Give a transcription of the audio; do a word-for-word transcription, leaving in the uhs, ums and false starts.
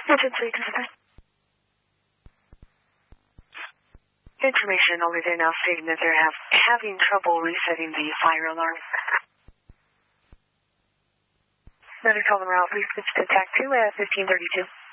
Engine three, dispatch. Information over there now stating that they're have, having trouble resetting the fire alarm. Medical route, please switch to T A C two at fifteen thirty-two.